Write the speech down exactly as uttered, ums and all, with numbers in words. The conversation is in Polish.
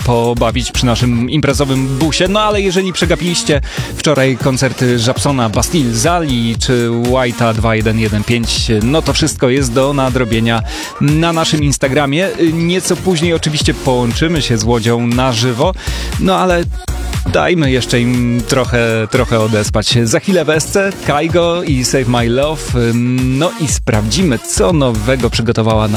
pobawić przy naszym imprezowym busie. No ale jeżeli przegapiliście wczoraj koncerty Japsona, Bastille, Zali czy White'a dwa jeden jeden pięć, no to wszystko jest do nadrobienia na naszym Instagramie. Nieco później oczywiście połączymy się z Łodzią na żywo, no ale dajmy jeszcze im trochę, trochę odespać. Za chwilę w Esce Kaigo i Save My Love. No i sprawdzimy, co nowego przygotowała nam